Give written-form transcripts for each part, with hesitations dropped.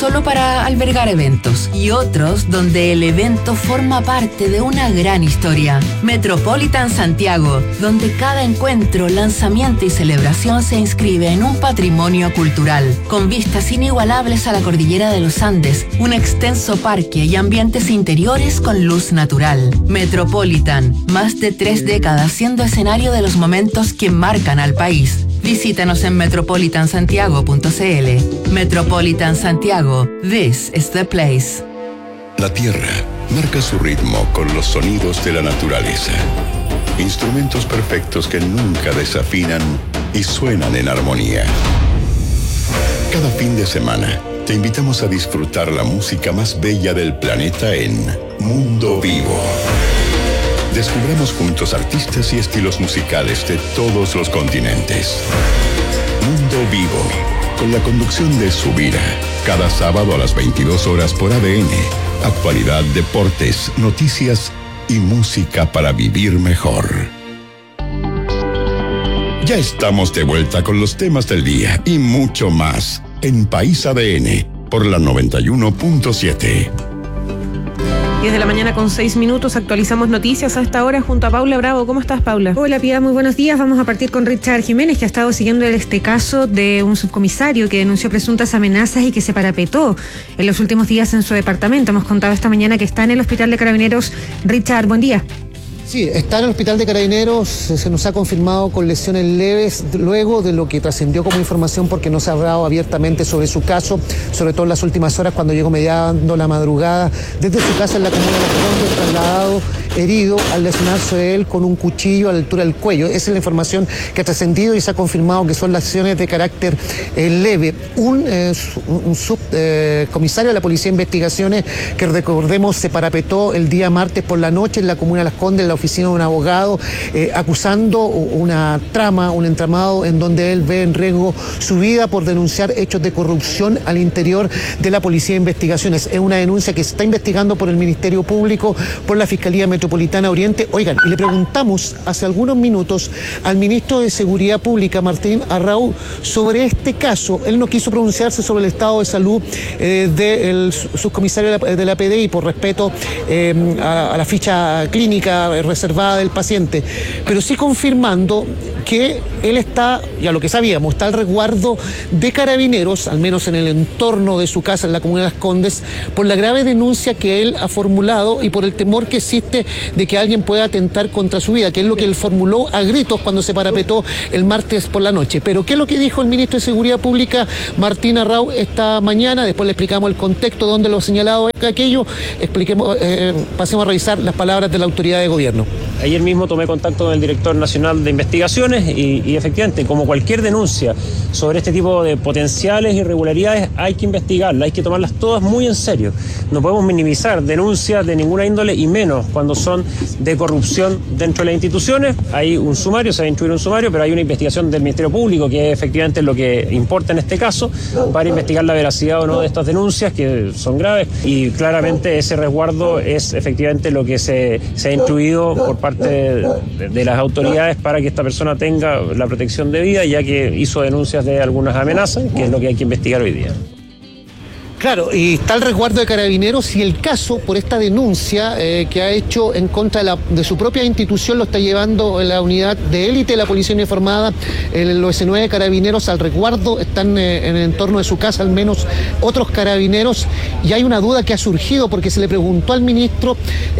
solo para albergar eventos, y otros donde el evento forma parte de una gran historia. Metropolitan Santiago, donde cada encuentro, lanzamiento y celebración se inscribe en un patrimonio cultural, con vistas inigualables a la cordillera de los Andes, un extenso parque y ambientes interiores con luz natural. Metropolitan, más de 3 décadas siendo escenario de los momentos que marcan al país. Visítanos en metropolitansantiago.cl. Metropolitan Santiago, this is the place. La tierra marca su ritmo con los sonidos de la naturaleza. Instrumentos perfectos que nunca desafinan y suenan en armonía. Cada fin de semana te invitamos a disfrutar la música más bella del planeta en Mundo Vivo. Descubramos juntos artistas y estilos musicales de todos los continentes. Mundo Vivo, con la conducción de Subira, cada sábado a las 22 horas por ADN. Actualidad, deportes, noticias y música para vivir mejor. Ya estamos de vuelta con los temas del día y mucho más en País ADN por la 91.7. 10 de la mañana con 6 minutos, actualizamos noticias a esta hora junto a Paula Bravo. ¿Cómo estás, Paula? Hola, Piedad, muy buenos días. Vamos a partir con Richard Jiménez, que ha estado siguiendo este caso de un subcomisario que denunció presuntas amenazas y que se parapetó en los últimos días en su departamento. Hemos contado esta mañana que está en el Hospital de Carabineros. Richard, buen día. Sí, está en el Hospital de Carabineros, se nos ha confirmado con lesiones leves, luego de lo que trascendió como información, porque no se ha hablado abiertamente sobre su caso, sobre todo en las últimas horas, cuando llegó mediando la madrugada desde su casa en la comuna de Las Condes, trasladado herido al lesionarse él con un cuchillo a la altura del cuello. Esa es la información que ha trascendido y se ha confirmado que son lesiones de carácter leve. Un subcomisario de la Policía de Investigaciones, que recordemos se parapetó el día martes por la noche en la comuna de Las Condes, en la oficina de un abogado, acusando una trama, un entramado en donde él ve en riesgo su vida por denunciar hechos de corrupción al interior de la Policía de Investigaciones. Es una denuncia que se está investigando por el Ministerio Público, por la Fiscalía Metropolitana Oriente. Oigan, y le preguntamos hace algunos minutos al ministro de Seguridad Pública, Martín Arrau, sobre este caso. Él no quiso pronunciarse sobre el estado de salud del subcomisario de la PDI por respeto a la ficha clínica reservada del paciente, pero sí confirmando que él está, ya lo que sabíamos, está al resguardo de Carabineros, al menos en el entorno de su casa en la comuna de Las Condes, por la grave denuncia que él ha formulado y por el temor que existe de que alguien pueda atentar contra su vida, que es lo que él formuló a gritos cuando se parapetó el martes por la noche. Pero ¿qué es lo que dijo el ministro de Seguridad Pública, Martín Arrau, esta mañana? Después le explicamos el contexto donde lo señalado aquello. Pasemos a revisar las palabras de la autoridad de gobierno. Ayer mismo tomé contacto con el director nacional de investigaciones y efectivamente, como cualquier denuncia sobre este tipo de potenciales irregularidades, hay que investigarlas, hay que tomarlas todas muy en serio. No podemos minimizar denuncias de ninguna índole y menos cuando son de corrupción dentro de las instituciones. Hay un sumario, se va a instruir un sumario, pero hay una investigación del Ministerio Público, que es efectivamente lo que importa en este caso, para investigar la veracidad o no de estas denuncias, que son graves, y claramente ese resguardo es efectivamente lo que se ha instruido por parte de las autoridades para que esta persona tenga la protección debida, ya que hizo denuncias de algunas amenazas, que es lo que hay que investigar hoy día. Claro, y está el resguardo de Carabineros, y el caso por esta denuncia que ha hecho en contra de su propia institución lo está llevando la unidad de élite de la Policía Uniformada, los S9 de Carabineros al resguardo. Están en el entorno de su casa al menos otros carabineros, y hay una duda que ha surgido porque se le preguntó al ministro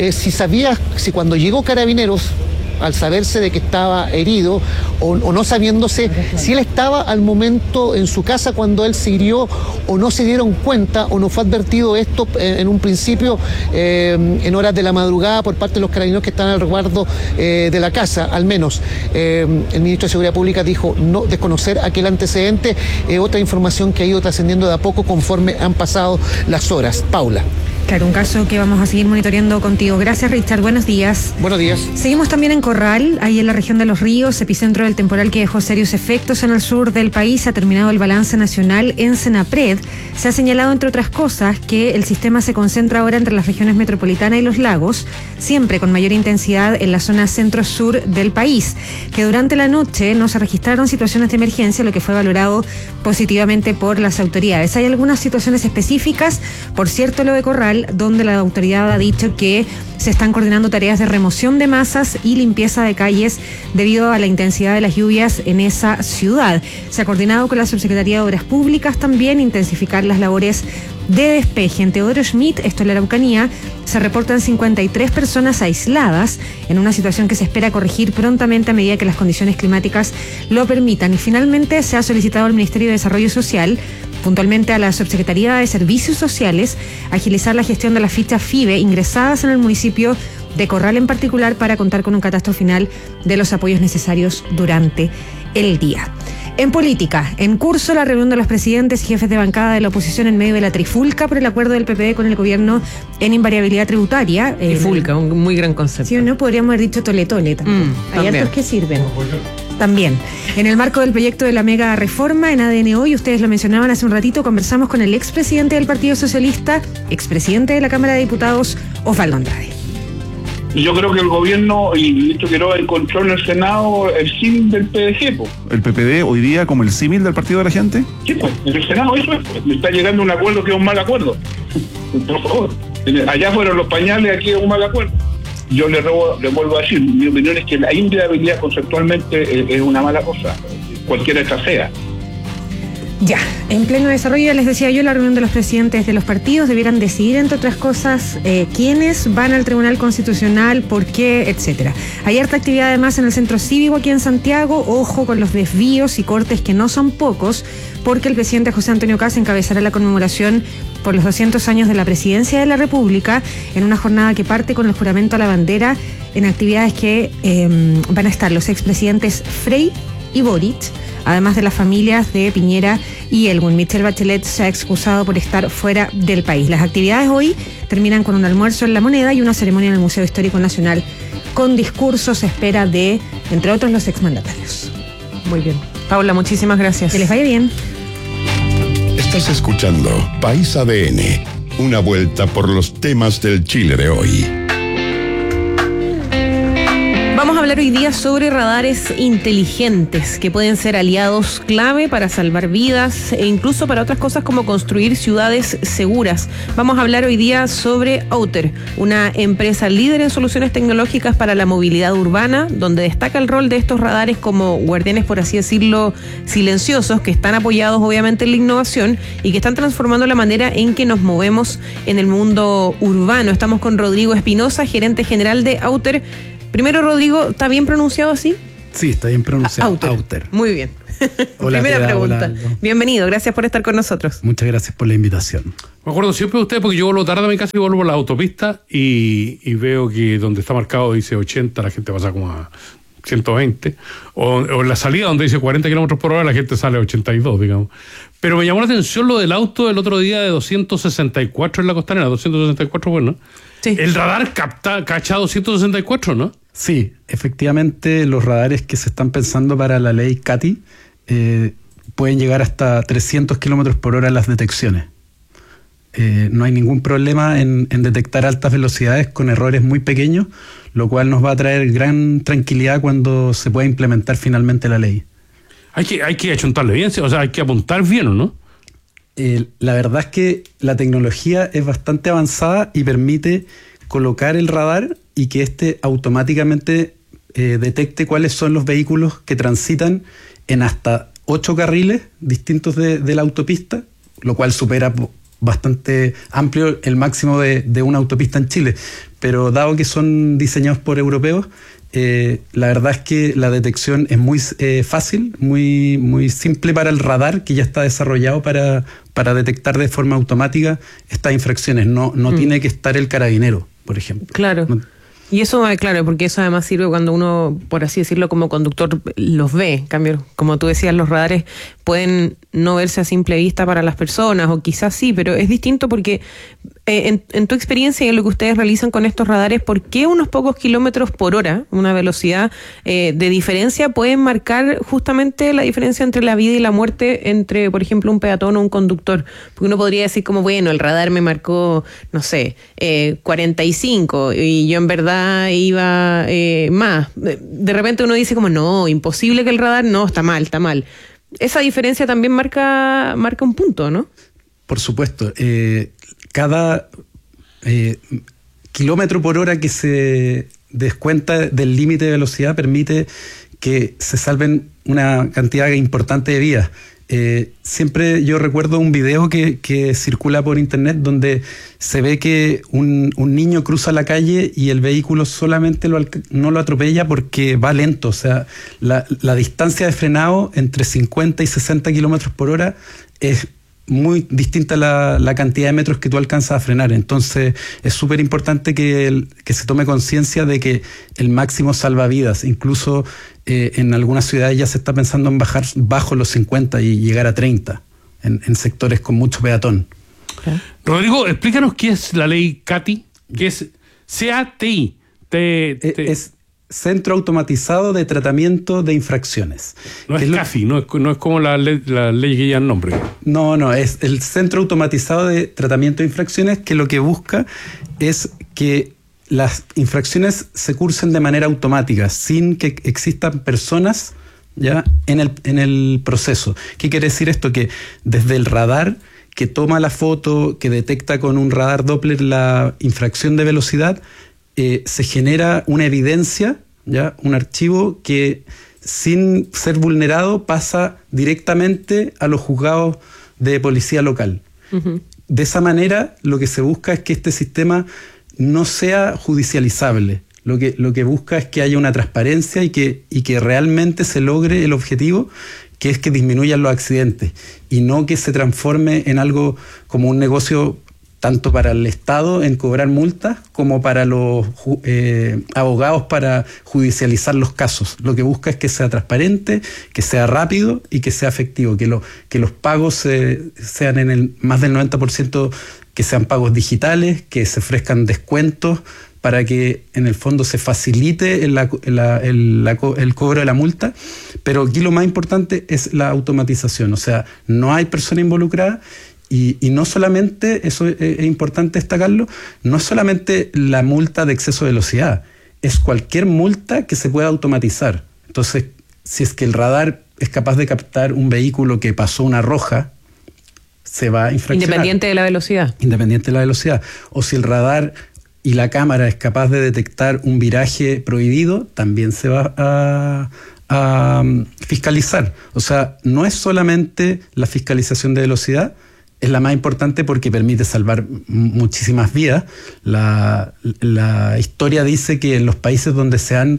si cuando llegó Carabineros, al saberse de que estaba herido o no sabiéndose si él estaba al momento en su casa cuando él se hirió, o no se dieron cuenta o no fue advertido esto en un principio en horas de la madrugada por parte de los carabineros que están al resguardo de la casa, al menos. El ministro de Seguridad Pública dijo no desconocer aquel antecedente. Otra información que ha ido trascendiendo de a poco conforme han pasado las horas. Paula. Claro, un caso que vamos a seguir monitoreando contigo. Gracias, Richard. Buenos días. Buenos días. Seguimos también en Corral, ahí en la región de Los Ríos, epicentro del temporal que dejó serios efectos en el sur del país. Ha terminado el balance nacional en Senapred. Se ha señalado, entre otras cosas, que el sistema se concentra ahora entre las regiones metropolitana y los lagos, siempre con mayor intensidad en la zona centro-sur del país. Que durante la noche no se registraron situaciones de emergencia, lo que fue valorado positivamente por las autoridades. Hay algunas situaciones específicas, por cierto, lo de Corral, donde la autoridad ha dicho que se están coordinando tareas de remoción de masas y limpieza de calles debido a la intensidad de las lluvias en esa ciudad. Se ha coordinado con la Subsecretaría de Obras Públicas también intensificar las labores de despeje. En Teodoro Schmidt, esto en la Araucanía, se reportan 53 personas aisladas en una situación que se espera corregir prontamente a medida que las condiciones climáticas lo permitan. Y finalmente se ha solicitado al Ministerio de Desarrollo Social, puntualmente a la Subsecretaría de Servicios Sociales, agilizar la gestión de las fichas FIBE ingresadas en el municipio de Corral en particular para contar con un catastro final de los apoyos necesarios durante el día. En política, en curso la reunión de los presidentes y jefes de bancada de la oposición en medio de la trifulca por el acuerdo del PPD con el gobierno en invariabilidad tributaria. Trifulca, un muy gran concepto. Sí o no, podríamos haber dicho tole-tole también. Hay hartos que sirven. También, en el marco del proyecto de la mega reforma en ADN Hoy, ustedes lo mencionaban hace un ratito, conversamos con el expresidente del Partido Socialista, expresidente de la Cámara de Diputados, Osvaldo Andrade. Yo creo que el gobierno y el ministro Quiroga encontró en el Senado el símil del PDG. ¿El PPD hoy día como el símil del Partido de la Gente? Sí, pues, en el Senado eso es. Me está llegando un acuerdo que es un mal acuerdo. Por favor. Allá fueron los pañales, aquí es un mal acuerdo. Yo le vuelvo a decir, mi opinión es que la inviabilidad conceptualmente es una mala cosa, cualquiera esta sea. Ya, en pleno desarrollo, ya les decía yo, la reunión de los presidentes de los partidos debieran decidir, entre otras cosas, quiénes van al Tribunal Constitucional, por qué, etcétera. Hay harta actividad además en el Centro Cívico aquí en Santiago. Ojo con los desvíos y cortes que no son pocos, porque el presidente José Antonio Kast encabezará la conmemoración por los 200 años de la Presidencia de la República en una jornada que parte con el juramento a la bandera, en actividades que van a estar los expresidentes Frey y Boric, además de las familias de Piñera y Elwin. Michelle Bachelet se ha excusado por estar fuera del país. Las actividades hoy terminan con un almuerzo en La Moneda y una ceremonia en el Museo Histórico Nacional con discursos a espera de, entre otros, los exmandatarios. Muy bien. Paula, muchísimas gracias. Que les vaya bien. Estás escuchando País ADN, una vuelta por los temas del Chile de hoy. Vamos a hablar hoy día sobre radares inteligentes que pueden ser aliados clave para salvar vidas e incluso para otras cosas como construir ciudades seguras. Vamos a hablar hoy día sobre Outer, una empresa líder en soluciones tecnológicas para la movilidad urbana, donde destaca el rol de estos radares como guardianes, por así decirlo, silenciosos, que están apoyados obviamente en la innovación y que están transformando la manera en que nos movemos en el mundo urbano. Estamos con Rodrigo Espinosa, gerente general de Outer. Primero, Rodrigo, ¿está bien pronunciado así? Sí, está bien pronunciado. Outer. Muy bien. Hola, Primera pregunta. hola. Bienvenido, gracias por estar con nosotros. Muchas gracias por la invitación. Me acuerdo siempre de usted porque yo vuelvo tarde a mi casa y vuelvo a la autopista y veo que donde está marcado dice 80, la gente pasa como a 120, o en la salida donde dice 40 kilómetros por hora la gente sale a 82, digamos. Pero me llamó la atención lo del auto del otro día de 264 en la Costanera, 264, bueno. Sí. El radar cacha 264, ¿no? Sí, efectivamente los radares que se están pensando para la ley CATI pueden llegar hasta 300 kilómetros por hora en las detecciones. No hay ningún problema en detectar altas velocidades con errores muy pequeños, lo cual nos va a traer gran tranquilidad cuando se pueda implementar finalmente la ley. Hay que achuntarle bien, o sea, hay que apuntar bien, ¿o no? La verdad es que la tecnología es bastante avanzada y permite colocar el radar y que éste automáticamente detecte cuáles son los vehículos que transitan en hasta 8 carriles distintos de la autopista, lo cual supera bastante amplio el máximo de una autopista en Chile. Pero dado que son diseñados por europeos, la verdad es que la detección es muy fácil, muy simple para el radar, que ya está desarrollado para detectar de forma automática estas infracciones. No tiene que estar el carabinero, por ejemplo. Claro. Y eso, claro, porque eso además sirve cuando uno, por así decirlo, como conductor los ve. En cambio, como tú decías, los radares pueden no verse a simple vista para las personas, o quizás sí, pero es distinto porque en tu experiencia y en lo que ustedes realizan con estos radares, ¿por qué unos pocos kilómetros por hora, una velocidad de diferencia, pueden marcar justamente la diferencia entre la vida y la muerte entre, por ejemplo, un peatón o un conductor? Porque uno podría decir como, bueno, el radar me marcó, no sé, 45 y yo en verdad iba más. De repente uno dice como, no, imposible que el radar, no, está mal. Esa diferencia también marca un punto, ¿no? Por supuesto. Cada kilómetro por hora que se descuenta del límite de velocidad permite que se salven una cantidad importante de vidas. Siempre yo recuerdo un video que circula por internet donde se ve que un niño cruza la calle y el vehículo solamente no lo atropella porque va lento. O sea, la distancia de frenado entre 50 y 60 kilómetros por hora es muy distinta a la cantidad de metros que tú alcanzas a frenar. Entonces es súper importante que se tome conciencia de que el máximo salva vidas. Incluso en algunas ciudades ya se está pensando en bajar bajo los 50 y llegar a 30 en sectores con mucho peatón. Okay. Rodrigo, explícanos qué es la ley CATI, qué es CATI. Es Centro Automatizado de Tratamiento de Infracciones. No es CAFI, no es como la ley que ya nombre. No, es el Centro Automatizado de Tratamiento de Infracciones, que lo que busca es que las infracciones se cursen de manera automática, sin que existan personas ya en el proceso. ¿Qué quiere decir esto? Que desde el radar que toma la foto, que detecta con un radar Doppler la infracción de velocidad, se genera una evidencia, ¿ya? Un archivo que sin ser vulnerado pasa directamente a los juzgados de policía local. Uh-huh. De esa manera lo que se busca es que este sistema no sea judicializable. Lo que busca es que haya una transparencia y que realmente se logre el objetivo, que es que disminuyan los accidentes y no que se transforme en algo como un negocio tanto para el Estado en cobrar multas como para los abogados para judicializar los casos. Lo que busca es que sea transparente, que sea rápido y que sea efectivo, que los pagos sean en el más del 90%, que sean pagos digitales, que se ofrezcan descuentos para que en el fondo se facilite el cobro de la multa. Pero aquí lo más importante es la automatización, o sea, no hay persona involucrada. Y no solamente, eso es importante destacarlo, no es solamente la multa de exceso de velocidad, es cualquier multa que se pueda automatizar. Entonces, si es que el radar es capaz de captar un vehículo que pasó una roja, se va a infraccionar. Independiente de la velocidad. Independiente de la velocidad. O si el radar y la cámara es capaz de detectar un viraje prohibido, también se va a fiscalizar. O sea, no es solamente la fiscalización de velocidad, es la más importante porque permite salvar muchísimas vidas. La historia dice que en los países donde se han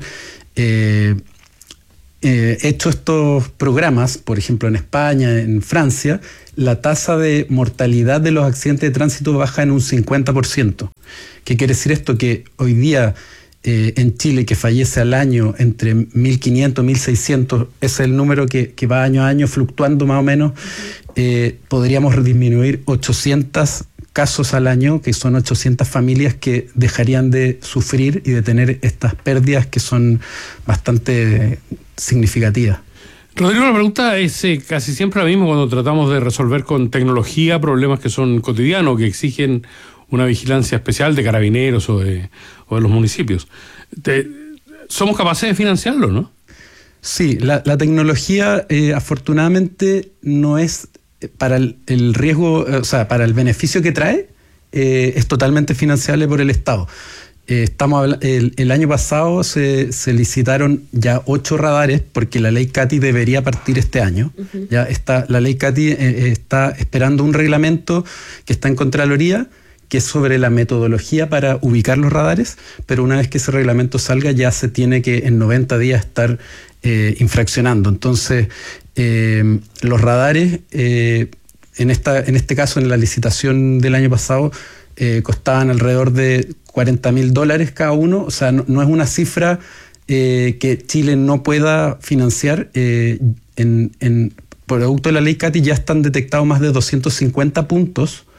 hecho estos programas, por ejemplo en España, en Francia, la tasa de mortalidad de los accidentes de tránsito baja en un 50%. ¿Qué quiere decir esto? Que hoy día en Chile, que fallece al año entre 1.500 y 1.600, es el número que va año a año fluctuando más o menos, podríamos disminuir 800 casos al año, que son 800 familias que dejarían de sufrir y de tener estas pérdidas que son bastante significativas. Rodrigo, la pregunta es casi siempre la misma cuando tratamos de resolver con tecnología problemas que son cotidianos, que exigen una vigilancia especial de carabineros o de los municipios. ¿Somos capaces de financiarlo, no? Sí, la tecnología afortunadamente no es para el riesgo, o sea, para el beneficio que trae, es totalmente financiable por el Estado. El año pasado se licitaron ya 8 radares porque la ley CATI debería partir este año. Uh-huh. Ya la ley CATI está esperando un reglamento que está en Contraloría, que es sobre la metodología para ubicar los radares, pero una vez que ese reglamento salga ya se tiene que en 90 días estar infraccionando. Entonces, los radares, en este caso, en la licitación del año pasado, costaban alrededor de $40,000 cada uno. O sea, no es una cifra que Chile no pueda financiar. En producto de la ley CATI ya están detectados más de 250 puntos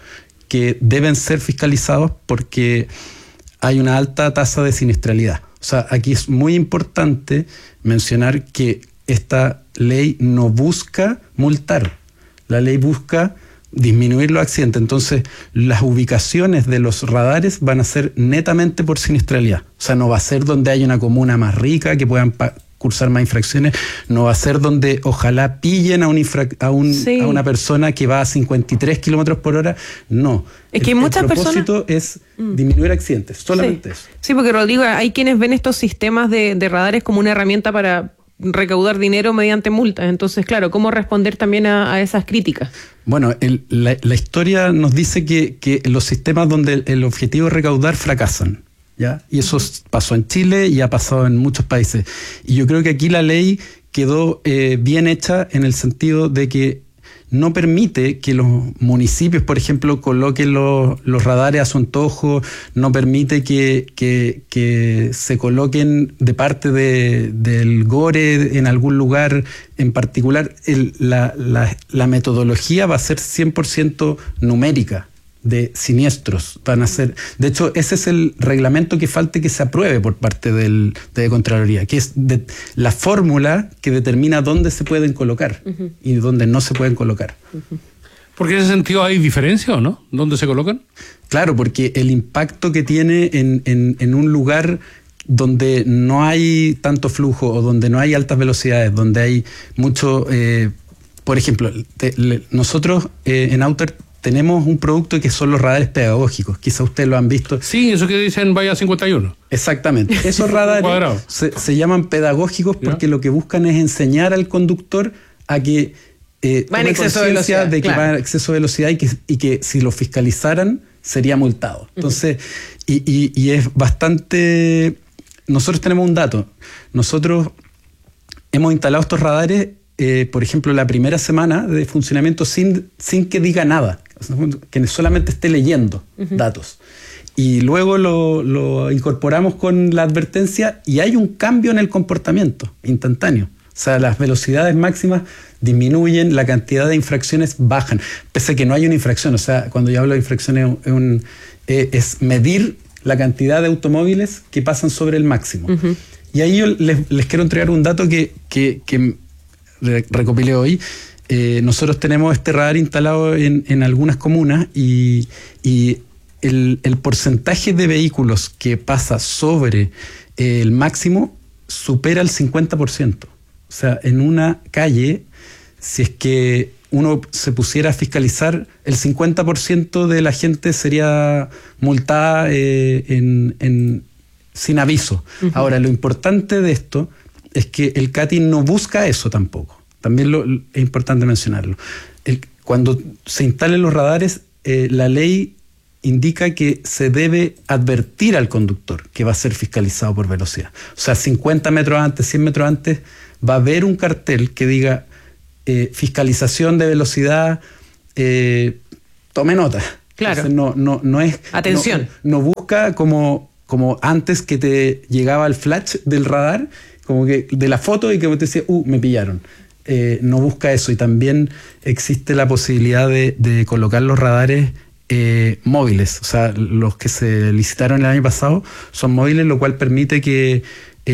que deben ser fiscalizados porque hay una alta tasa de siniestralidad. O sea, aquí es muy importante mencionar que esta ley no busca multar, la ley busca disminuir los accidentes. Entonces, las ubicaciones de los radares van a ser netamente por siniestralidad. O sea, no va a ser donde hay una comuna más rica que puedan cursar más infracciones, no va a ser donde ojalá pillen a una persona que va a 53 kilómetros por hora, no. Es que muchas personas... El propósito es disminuir accidentes, solamente eso. Sí, porque Rodrigo, hay quienes ven estos sistemas de radares como una herramienta para recaudar dinero mediante multas. Entonces, claro, ¿cómo responder también a esas críticas? Bueno, la historia nos dice que los sistemas donde el objetivo es recaudar fracasan. ¿Ya? Y eso pasó en Chile y ha pasado en muchos países. Y yo creo que aquí la ley quedó bien hecha en el sentido de que no permite que los municipios, por ejemplo, coloquen los radares a su antojo, no permite que se coloquen de parte del GORE en algún lugar en particular. La metodología va a ser 100% numérica. De siniestros van a ser. De hecho, ese es el reglamento que falta que se apruebe por parte de Contraloría, que es la fórmula que determina dónde se pueden colocar y dónde no se pueden colocar. Porque en ese sentido hay diferencia, ¿o no? ¿Dónde se colocan? Claro, porque el impacto que tiene en un lugar donde no hay tanto flujo o donde no hay altas velocidades, donde hay mucho... por ejemplo, nosotros en Outer tenemos un producto que son los radares pedagógicos. Quizá ustedes lo han visto. Sí, eso que dicen vaya 51. Exactamente. Esos radares se llaman pedagógicos porque lo que buscan es enseñar al conductor a que va en exceso de velocidad, de que va en exceso de velocidad y que si lo fiscalizaran sería multado. Entonces, y es bastante... Nosotros tenemos un dato. Nosotros hemos instalado estos radares, por ejemplo, la primera semana de funcionamiento sin que diga nada, que solamente esté leyendo datos. Y luego lo incorporamos con la advertencia y hay un cambio en el comportamiento instantáneo. O sea, las velocidades máximas disminuyen, la cantidad de infracciones bajan, pese a que no hay una infracción. O sea, cuando yo hablo de infracciones es medir la cantidad de automóviles que pasan sobre el máximo. Y ahí yo les quiero entregar un dato que recopilé hoy. Nosotros tenemos este radar instalado en algunas comunas y el porcentaje de vehículos que pasa sobre el máximo supera el 50%. O sea, en una calle, si es que uno se pusiera a fiscalizar, el 50% de la gente sería multada sin aviso. Ahora, lo importante de esto es que el CATI no busca eso tampoco. También es importante mencionarlo. Cuando se instalen los radares, la ley indica que se debe advertir al conductor que va a ser fiscalizado por velocidad. O sea, 50 metros antes, 100 metros antes, va a haber un cartel que diga fiscalización de velocidad, tome nota. Claro. Entonces no es... Atención. No busca como antes que te llegaba el flash del radar, como que de la foto y que te decía, me pillaron. No busca eso. Y también existe la posibilidad de colocar los radares móviles. O sea, los que se licitaron el año pasado son móviles, lo cual permite que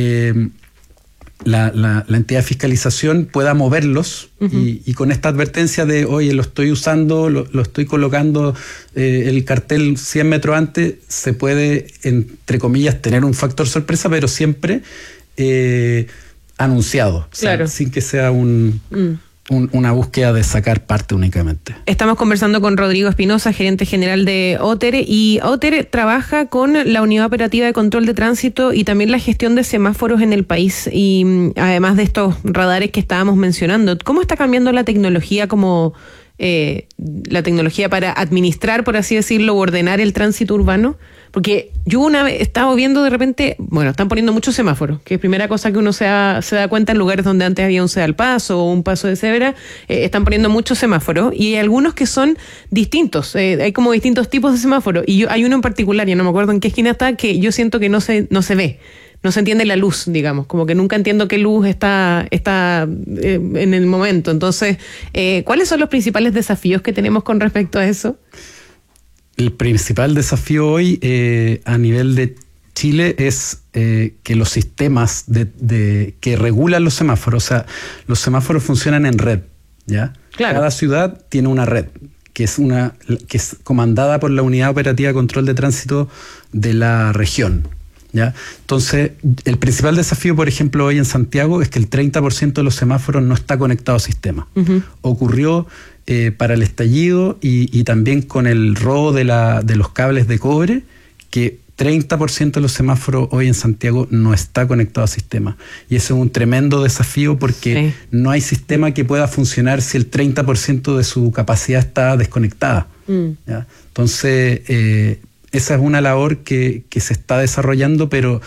la entidad de fiscalización pueda moverlos y con esta advertencia de, oye, lo estoy usando, lo estoy colocando el cartel 100 metros antes, se puede, entre comillas, tener un factor sorpresa, pero siempre anunciado, claro. O sea, sin que sea una búsqueda de sacar parte únicamente. Estamos conversando con Rodrigo Espinosa, gerente general de Otter, y Otter trabaja con la Unidad Operativa de Control de Tránsito y también la gestión de semáforos en el país, y además de estos radares que estábamos mencionando, ¿cómo está cambiando la tecnología la tecnología para administrar, por así decirlo, o ordenar el tránsito urbano? Porque yo una vez estaba viendo de repente, están poniendo muchos semáforos, que es primera cosa que uno se da cuenta en lugares donde antes había un ceda al paso o un paso de cebra, están poniendo muchos semáforos y hay algunos que son distintos, hay como distintos tipos de semáforos y hay uno en particular, yo no me acuerdo en qué esquina está, que yo siento que no se ve. No se entiende la luz, digamos, como que nunca entiendo qué luz está en el momento. Entonces, ¿cuáles son los principales desafíos que tenemos con respecto a eso? el principal desafío hoy a nivel de Chile es que los sistemas que regulan los semáforos, o sea, los semáforos funcionan en red, ¿ya? Claro. Cada ciudad tiene una red que es comandada por la Unidad Operativa de Control de Tránsito de la región, ¿ya? Entonces, el principal desafío, por ejemplo, hoy en Santiago es que el 30% de los semáforos no está conectado al sistema. Uh-huh. Ocurrió para el estallido y también con el robo de los cables de cobre, que 30% de los semáforos hoy en Santiago no está conectado al sistema. Y ese es un tremendo desafío porque no hay sistema que pueda funcionar si el 30% de su capacidad está desconectada. ¿Ya? Entonces, esa es una labor que se está desarrollando, pero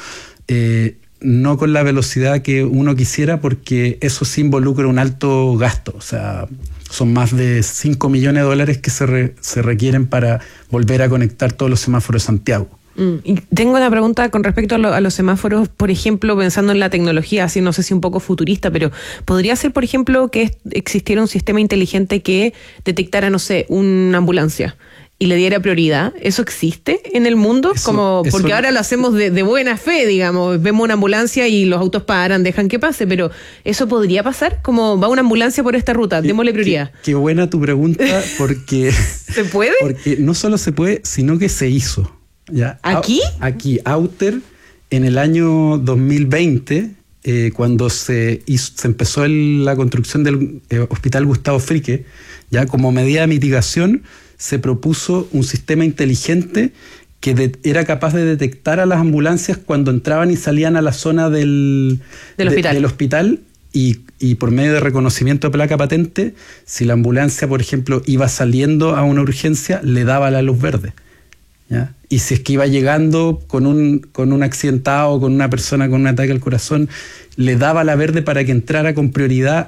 no con la velocidad que uno quisiera, porque eso sí involucra un alto gasto. O sea, son más de 5 millones de dólares que se requieren para volver a conectar todos los semáforos de Santiago. Y tengo una pregunta con respecto a los semáforos, por ejemplo, pensando en la tecnología, así no sé si un poco futurista, pero ¿podría ser, por ejemplo, que existiera un sistema inteligente que detectara, no sé, una ambulancia y le diera prioridad? ¿Eso existe en el mundo? Porque ahora lo hacemos de buena fe, digamos, vemos una ambulancia y los autos paran, dejan que pase, pero ¿eso podría pasar? Como va una ambulancia por esta ruta, démosle prioridad. Qué buena tu pregunta, porque... ¿Se puede? Porque no solo se puede, sino que se hizo. ¿Ya? ¿Aquí? Aquí, Outer, en el año 2020, cuando se empezó la construcción del Hospital Gustavo Fricke, ya como medida de mitigación, se propuso un sistema inteligente que era capaz de detectar a las ambulancias cuando entraban y salían a la zona del hospital y por medio de reconocimiento de placa patente, si la ambulancia, por ejemplo, iba saliendo a una urgencia, le daba la luz verde. ¿Ya? Y si es que iba llegando con un accidentado, con una persona con un ataque al corazón, le daba la verde para que entrara con prioridad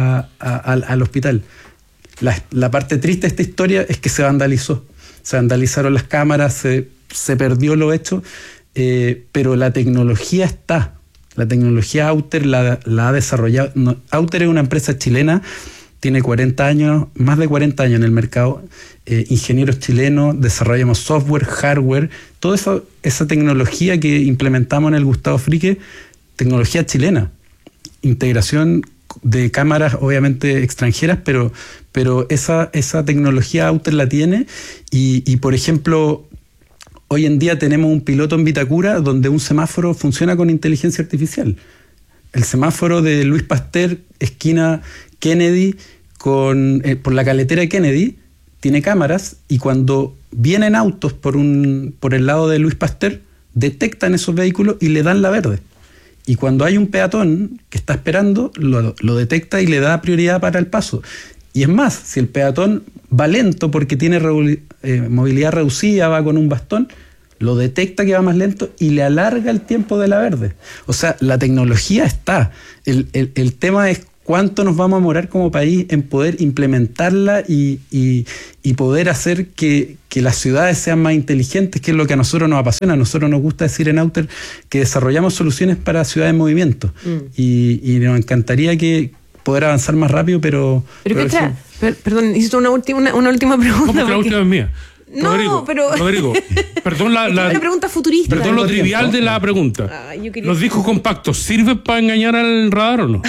al hospital. La parte triste de esta historia es que se vandalizó. Se vandalizaron las cámaras, se perdió lo hecho, pero la tecnología está. La tecnología Outer la ha desarrollado. Outer es una empresa chilena, tiene 40 años, más de 40 años en el mercado. Ingenieros chilenos, desarrollamos software, hardware, toda esa tecnología que implementamos en el Gustavo Fricke, tecnología chilena, integración de cámaras obviamente extranjeras, pero esa tecnología Outer la tiene y por ejemplo, hoy en día tenemos un piloto en Vitacura donde un semáforo funciona con inteligencia artificial. El semáforo de Luis Pasteur, esquina Kennedy, por la caletera de Kennedy, tiene cámaras y cuando vienen autos por el lado de Luis Pasteur, detectan esos vehículos y le dan la verde. Y cuando hay un peatón que está esperando, lo detecta y le da prioridad para el paso. Y es más, si el peatón va lento porque tiene movilidad reducida, va con un bastón, lo detecta que va más lento y le alarga el tiempo de la verde. O sea, la tecnología está. El tema es cuánto nos vamos a demorar como país en poder implementarla y poder hacer que las ciudades sean más inteligentes, que es lo que a nosotros nos apasiona. A nosotros nos gusta decir en Outer que desarrollamos soluciones para ciudades en movimiento. Y nos encantaría poder avanzar más rápido, pero perdón, necesito una última pregunta. No, porque la última es mía. No, Rodrigo, perdón una pregunta futurista. Perdón lo trivial de la pregunta. ¿Los discos compactos sirven para engañar al radar o no?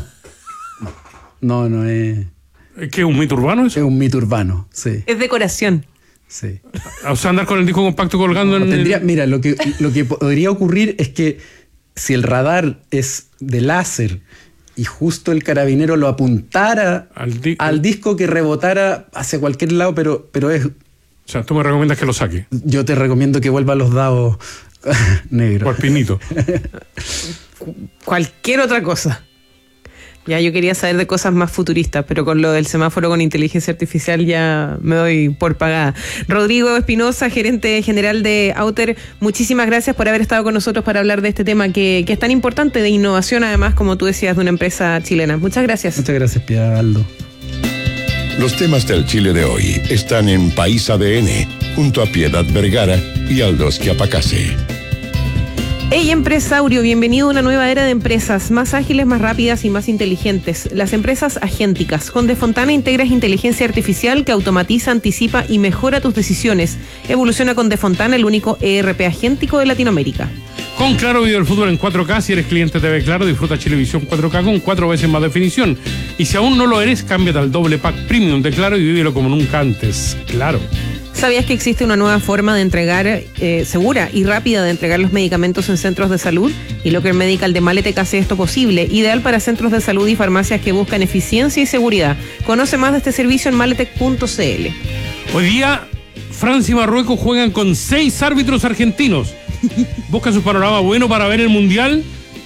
No es... ¿Es que es un mito urbano eso? Es un mito urbano, sí. Es decoración. Sí. O sea, andar con el disco compacto colgando Mira, lo que podría ocurrir es que si el radar es de láser y justo el carabinero lo apuntara al disco que rebotara hacia cualquier lado, pero es... O sea, tú me recomiendas que lo saque. Yo te recomiendo que vuelva a los dados negros. Por pinito. Cualquier otra cosa. Ya, yo quería saber de cosas más futuristas, pero con lo del semáforo con inteligencia artificial ya me doy por pagada. Rodrigo Espinosa, gerente general de Outer, muchísimas gracias por haber estado con nosotros para hablar de este tema que es tan importante, de innovación además, como tú decías, de una empresa chilena. Muchas gracias. Muchas gracias, Pia Aldo. Los temas del Chile de hoy están en País ADN, junto a Piedad Vergara y Aldo Schiapacase. Hey empresario, bienvenido a una nueva era de empresas más ágiles, más rápidas y más inteligentes. Las empresas agénticas. Con Defontana integras inteligencia artificial que automatiza, anticipa y mejora tus decisiones. Evoluciona con Defontana, el único ERP agéntico de Latinoamérica. Con Claro vive el fútbol en 4K. Si eres cliente TV Claro, disfruta Chilevisión 4K con 4 veces más definición. Y si aún no lo eres, cámbiate al doble pack premium de Claro y vívelo como nunca antes. Claro. ¿Sabías que existe una nueva forma de entregar, segura y rápida de entregar los medicamentos en centros de salud? Y Locker Medical de Maletec hace esto posible, ideal para centros de salud y farmacias que buscan eficiencia y seguridad. Conoce más de este servicio en maletec.cl. Hoy día, Francia y Marruecos juegan con 6 árbitros argentinos. Busca su panorama bueno para ver el Mundial.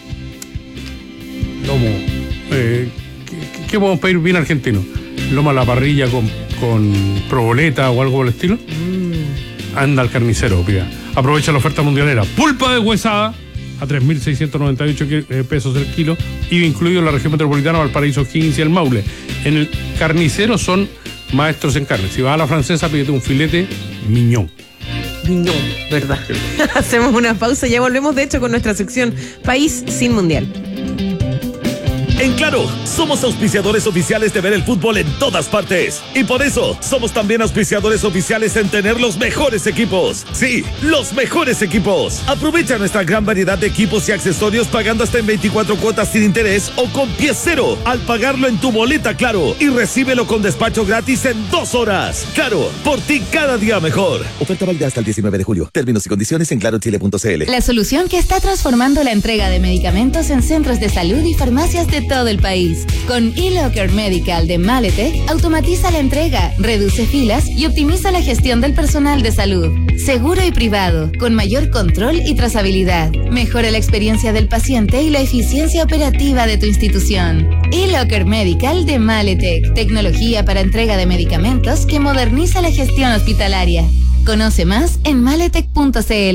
Lomo. ¿Qué podemos pedir bien argentino? Lomo a la parrilla con proboleta o algo por el estilo. Anda al carnicero, pida. Aprovecha la oferta mundialera. Pulpa deshuesada a 3.698 pesos el kilo, IVA incluido en la región metropolitana, Valparaíso, Higgins y el Maule. En el carnicero son maestros en carne. Si vas a la francesa, pídete un filete miñón. Miñón, ¿verdad? Hacemos una pausa y ya volvemos, de hecho, con nuestra sección País sin Mundial. En Claro, somos auspiciadores oficiales de ver el fútbol en todas partes. Y por eso, somos también auspiciadores oficiales en tener los mejores equipos. Sí, los mejores equipos. Aprovecha nuestra gran variedad de equipos y accesorios pagando hasta en 24 cuotas sin interés o con pie cero al pagarlo en tu boleta Claro. Y recíbelo con despacho gratis en 2 horas. Claro, por ti cada día mejor. Oferta válida hasta el 19 de julio. Términos y condiciones en clarochile.cl. La solución que está transformando la entrega de medicamentos en centros de salud y farmacias de todo el país. Con eLocker Medical de Maletec, automatiza la entrega, reduce filas y optimiza la gestión del personal de salud. Seguro y privado, con mayor control y trazabilidad. Mejora la experiencia del paciente y la eficiencia operativa de tu institución. eLocker Medical de Maletec, tecnología para entrega de medicamentos que moderniza la gestión hospitalaria. Conoce más en maletec.cl.